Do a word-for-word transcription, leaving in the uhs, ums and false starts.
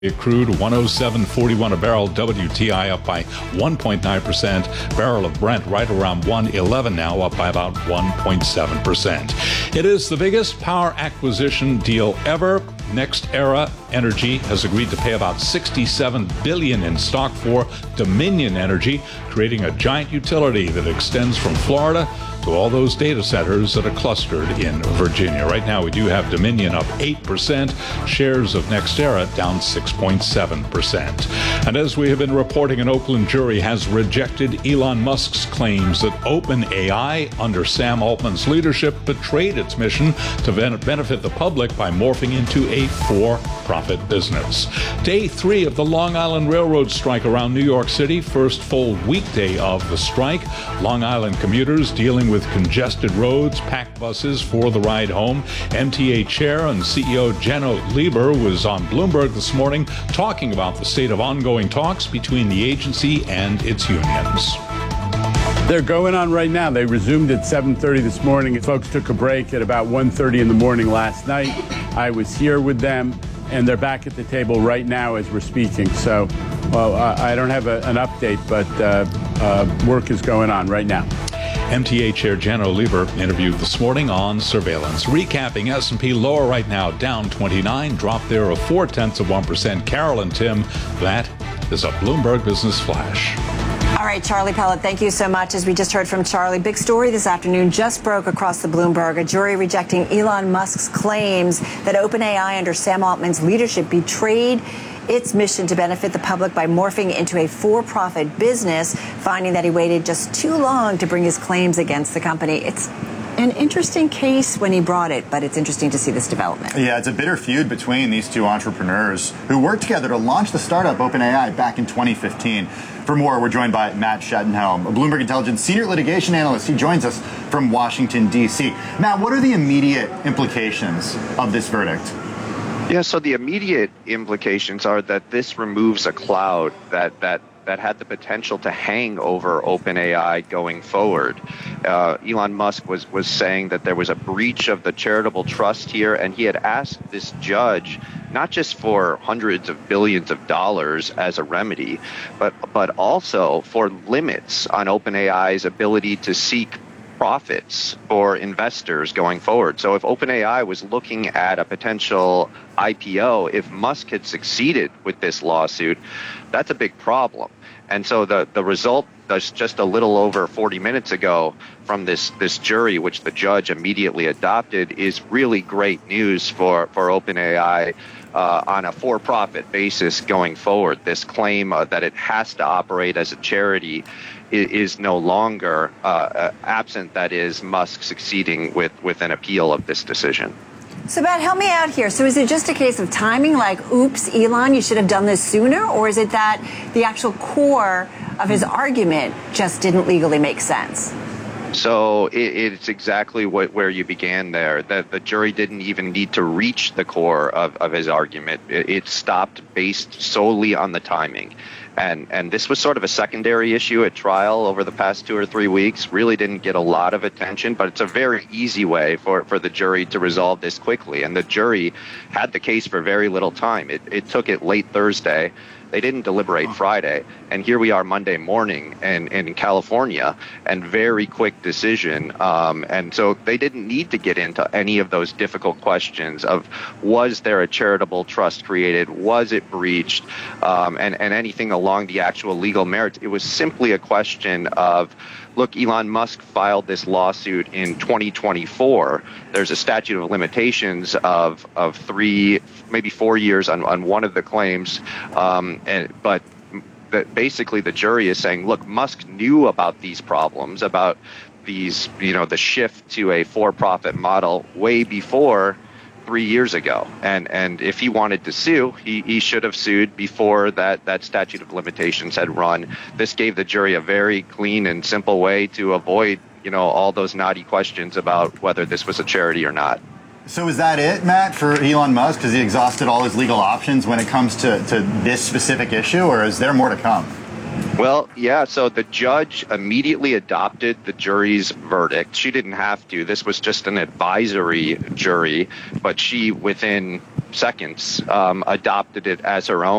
Crude one oh seven forty-one a barrel, W T I up by one point nine percent. Barrel of Brent right around one eleven now, up by about one point seven percent. It is the biggest power acquisition deal ever. NextEra Energy has agreed to pay about sixty-seven billion dollars in stock for Dominion Energy, creating a giant utility that extends from Florida to all those data centers that are clustered in Virginia. Right now, we do have Dominion up eight percent, shares of NextEra down six point seven percent. And as we have been reporting, an Oakland jury has rejected Elon Musk's claims that OpenAI, under Sam Altman's leadership, betrayed its mission to benefit the public by morphing into a for-profit business. Day three of the Long Island Railroad strike around New York City, first full weekday of the strike. Long Island commuters dealing with congested roads, packed buses for the ride home. M T A Chair and C E O Jenno Lieber was on Bloomberg this morning talking about the state of ongoing talks between the agency and its unions. They're going on right now. They resumed at seven thirty this morning. Folks took a break at about one thirty in the morning last night. I was here with them, and they're back at the table right now as we're speaking. So, well, uh, I don't have a, an update, but uh, uh, work is going on right now. M T A Chair Jenno Lieber interviewed this morning on surveillance. Recapping, S and P lower right now, down twenty-nine, drop there of four-tenths of one percent. Carol and Tim, that is a Bloomberg Business Flash. All right, Charlie Pellet, thank you so much. As we just heard from Charlie, big story this afternoon just broke across the Bloomberg. A jury rejecting Elon Musk's claims that OpenAI under Sam Altman's leadership betrayed its mission to benefit the public by morphing into a for-profit business, finding that he waited just too long to bring his claims against the company. It's an interesting case when he brought it, but it's interesting to see this development. Yeah, it's a bitter feud between these two entrepreneurs who worked together to launch the startup OpenAI back in twenty fifteen. For more, we're joined by Matt Schattenhelm, a Bloomberg Intelligence senior litigation analyst. He joins us from Washington, D C. Matt, what are the immediate implications of this verdict? Yeah, so the immediate implications are that this removes a cloud that that that had the potential to hang over OpenAI going forward. Uh, Elon Musk was, was saying that there was a breach of the charitable trust here, and he had asked this judge not just for hundreds of billions of dollars as a remedy, but but also for limits on OpenAI's ability to seek profits for investors going forward. So if OpenAI was looking at a potential I P O, if Musk had succeeded with this lawsuit, that's a big problem. And so the, the result just a little over forty minutes ago from this, this jury, which the judge immediately adopted, is really great news for, for OpenAI uh, on a for-profit basis going forward. This claim uh, that it has to operate as a charity is no longer uh, absent, that is, Musk succeeding with, with an appeal of this decision. So, Matt, help me out here. So is it just a case of timing, like, oops, Elon, you should have done this sooner? Or is it that the actual core of his argument just didn't legally make sense? So it, it's exactly what, where you began there, that the jury didn't even need to reach the core of, of his argument. It, it stopped based solely on the timing. And and this was sort of a secondary issue at trial over the past two or three weeks. Really didn't get a lot of attention, but it's a very easy way for, for the jury to resolve this quickly. And the jury had the case for very little time. It, it took it late Thursday. They didn't deliberate Friday. And here we are Monday morning and, and in California, and very quick decision. Um, and so they didn't need to get into any of those difficult questions of, was there a charitable trust created? Was it breached? Um, and, and anything along the actual legal merits. It was simply a question of, look, Elon Musk filed this lawsuit in twenty twenty-four. There's a statute of limitations of of three, maybe four years on, on one of the claims. Um, and, but the, basically the jury is saying, look, Musk knew about these problems, about these, you know, the shift to a for-profit model way before three years ago. And and if he wanted to sue, he, he should have sued before that, that statute of limitations had run. This gave the jury a very clean and simple way to avoid, you know, all those knotty questions about whether this was a charity or not. So is that it, Matt, for Elon Musk? Has he exhausted all his legal options when it comes to, to this specific issue, or is there more to come? Well, yeah, so the judge immediately adopted the jury's verdict. She didn't have to. This was just an advisory jury, but she, within seconds, um, adopted it as her own.